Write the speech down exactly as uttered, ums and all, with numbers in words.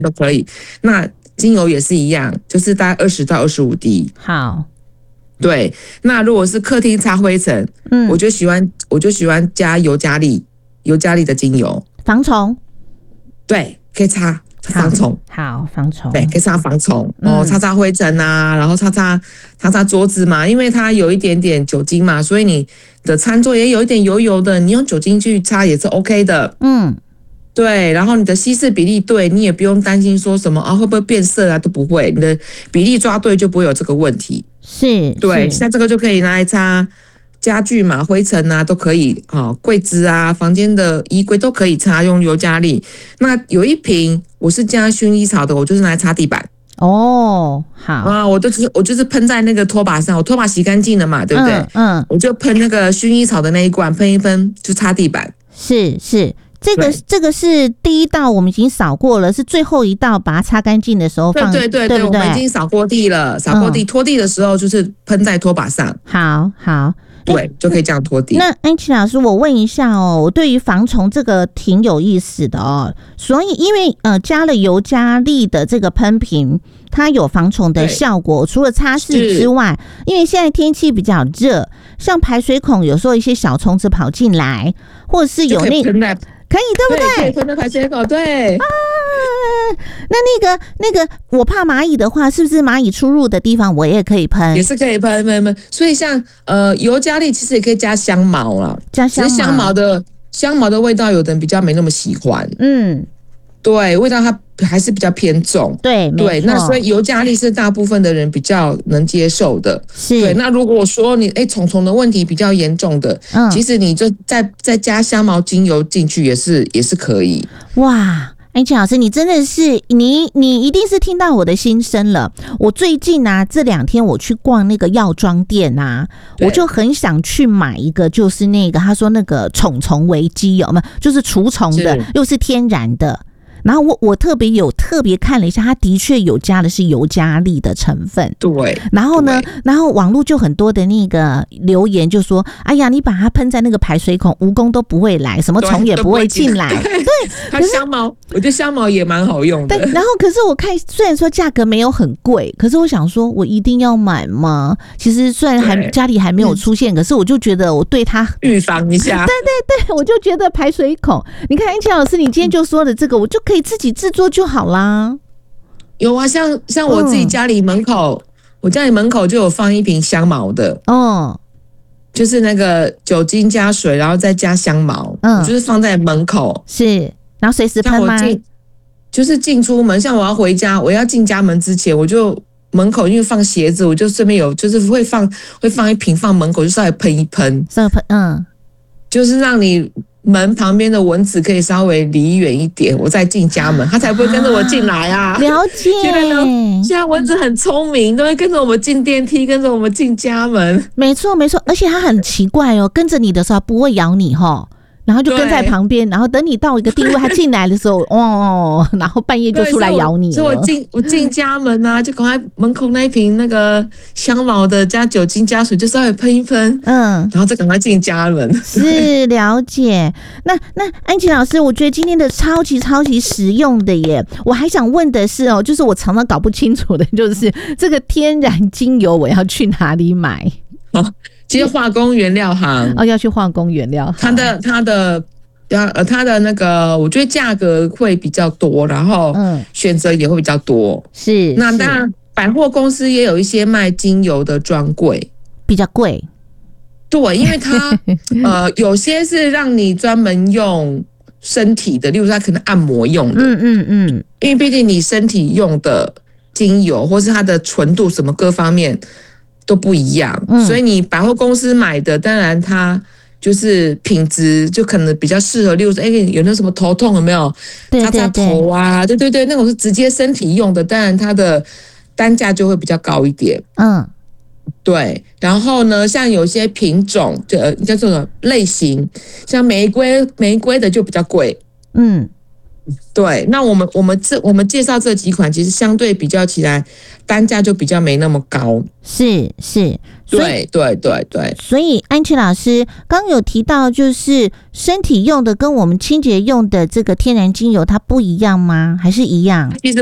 都可以。那精油也是一样，就是大概二十到二十五滴。 好， 对。那如果是客厅擦灰尘，嗯，我就喜欢我就喜欢加尤加利尤加利的精油， 防虫。 对，可以擦防虫。 好，防虫。 对，可以擦防虫、 嗯、 哦，擦擦灰尘啊，然后擦擦擦擦桌子嘛，因为它有一点点酒精嘛，所以你的餐桌也有一点油油的，你用酒精去擦也是 OK 的。嗯。对，然后你的稀释比例对，你也不用担心说什么啊会不会变色啊，都不会，你的比例抓对就不会有这个问题。 是， 对，像这个就可以拿来擦家具嘛，灰尘啊都可以，哦，柜子啊、房间的衣柜都可以擦，用尤加利。那有一瓶我是加薰衣草的，我就是拿来擦地板。 哦，好啊，我就是我就是喷在那个拖把上，我拖把洗干净了嘛，对不对？嗯，嗯我就喷那个薰衣草的那一罐，喷一喷就擦地板。 是是。这个这个是第一道，我们已经扫过了，是最后一道把它擦干净的时候放， 对对对 对, 对，我们已经扫过地了，扫过地、嗯、拖地的时候就是喷在拖把上。 好好， 对，就可以这样拖地。 那安琪老师，我问一下哦，我对于防虫这个挺有意思的哦，所以因为呃加了尤加利的这个喷瓶，它有防虫的效果，除了擦拭之外，因为现在天气比较热，像排水孔有时候一些小虫子跑进来，或者是有那可以对不对？ 可以喷在排水口，对啊。 那那个那个，我怕蚂蚁的话，是不是蚂蚁出入的地方我也可以喷？ 也是可以喷喷喷。所以像呃尤加利其实也可以加香茅啦， 加香茅， 香茅的香茅的味道，有的人比较没那么喜欢。嗯。对，味道它还是比较偏重。 对对，那所以尤加利是大部分的人比较能接受的。 是。 对，那如果说你哎虫虫的问题比较严重的，嗯，其实你就再再加香茅精油进去也是也是可以。 哇。安琪老师，你真的是你，你一定是听到我的心声了。我最近啊，这两天我去逛那个药妆店啊，我就很想去买一个，就是那个他说那个虫虫危机有没有？就是除虫的，又是天然的。然后我我特别有特别看了一下，它的确有加的是尤加利的成分。 对。 然后呢，然后网络就很多的那个留言就说：“哎呀，你把它喷在那个排水孔，蜈蚣都不会来，什么虫也不会进来。”对， 它香茅，我觉得香茅也蛮好用的。 对，然后可是我看，虽然说价格没有很贵，可是我想说，我一定要买吗？其实虽然还家里还没有出现，可是我就觉得我对它预防一下。 对对对，我就觉得排水孔，你看安琪老师，你今天就说的这个，我就可以自己制作就好啦。 有啊，像像我自己家里门口，嗯、我家里门口就有放一瓶香茅的，哦，就是那个酒精加水，然后再加香茅，嗯，我就是放在门口， 是，然后随时喷吗？ 就是进出门，像我要回家，我要进家门之前，我就门口因为放鞋子，我就顺便有，就是会放会放一瓶放门口，就稍微喷一喷， 稍微喷，嗯， 就是让你门旁边的蚊子可以稍微离远一点，我再进家门，它才不会跟着我进来啊。 了解。 现在呢，现在蚊子很聪明，都会跟着我们进电梯，跟着我们进家门。 没错，没错，而且它很奇怪哦，跟着你的时候不会咬你齁。然后就跟在旁边，然后等你到一个定位，他进来的时候，哦，然后半夜就出来咬你了。 所以我进我进家门啊，就赶快门口那一瓶那个香茅的加酒精加水，就稍微喷一喷，嗯，然后再赶快进家门。 是了解。那那安琪老师，我觉得今天的超级超级实用的耶。我还想问的是哦，就是我常常搞不清楚的，就是这个天然精油我要去哪里买？ 哦其实化工原料行哦，要去化工原料行， 它的它的呃它的那个，我觉得价格会比较多，然后选择也会比较多。 是， 那当然百货公司也有一些卖精油的专柜， 比较贵。 对，因为它呃有些是让你专门用身体的，例如它可能按摩用的，嗯嗯嗯，因为毕竟你身体用的精油或是它的纯度什么各方面都不一样，嗯、所以你百货公司买的，当然它就是品质就可能比较适合，例如说，哎、欸，有那什么头痛有没有？擦擦头啊，对对对，那种是直接身体用的，当然它的单价就会比较高一点。嗯，对。然后呢，像有些品种的叫做类型，像玫瑰玫瑰的就比较贵。嗯。 对，那我们我们这我们介绍这几款，其实相对比较起来，单价就比较没那么高。 是是， 对对对对。 所以安琪老师刚有提到，就是身体用的跟我们清洁用的这个天然精油，它不一样吗？还是一样？ 其实